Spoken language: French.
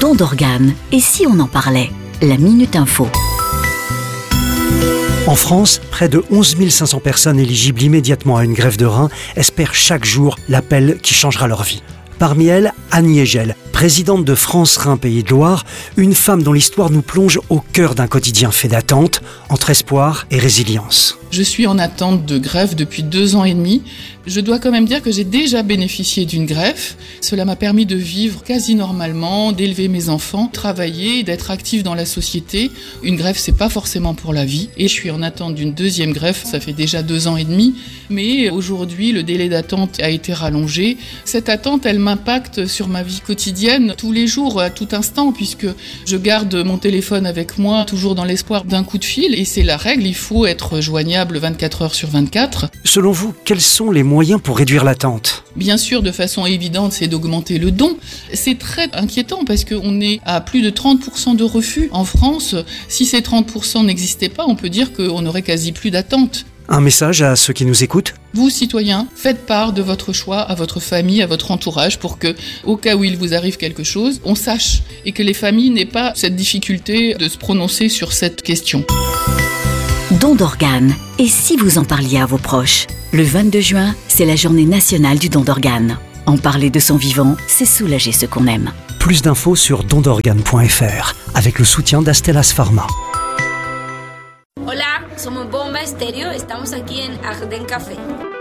Don d'organes, et si on en parlait? La Minute Info. En France, près de 11 500 personnes éligibles immédiatement à une greffe de rein espèrent chaque jour l'appel qui changera leur vie. Parmi elles, Anne Yegel, présidente de France Rein Pays de Loire, une femme dont l'histoire nous plonge au cœur d'un quotidien fait d'attente, entre espoir et résilience. Je suis en attente de greffe depuis 2 ans et demi. Je dois quand même dire que j'ai déjà bénéficié d'une greffe. Cela m'a permis de vivre quasi normalement, d'élever mes enfants, travailler, d'être active dans la société. Une greffe, c'est pas forcément pour la vie. Et je suis en attente d'une deuxième greffe. Ça fait déjà 2 ans et demi. Mais aujourd'hui, le délai d'attente a été rallongé. Cette attente, elle m'impacte sur ma vie quotidienne tous les jours, à tout instant, puisque je garde mon téléphone avec moi, toujours dans l'espoir d'un coup de fil. Et c'est la règle, il faut être joignable 24 heures sur 24. Selon vous, quels sont les moyens pour réduire l'attente ? Bien sûr, de façon évidente, c'est d'augmenter le don. C'est très inquiétant parce qu'on est à plus de 30% de refus en France. Si ces 30% n'existaient pas, on peut dire qu'on n'aurait quasi plus d'attente. Un message à ceux qui nous écoutent ? Vous, citoyens, faites part de votre choix à votre famille, à votre entourage, pour que, au cas où il vous arrive quelque chose, on sache et que les familles n'aient pas cette difficulté de se prononcer sur cette question. Don d'organes, et si vous en parliez à vos proches? Le 22 juin, c'est la journée nationale du don d'organes. En parler de son vivant, c'est soulager ceux qu'on aime. Plus d'infos sur dondorganes.fr avec le soutien d'Astellas Pharma. Hola, somos Bomba Estéreo, estamos aquí en Arden Café.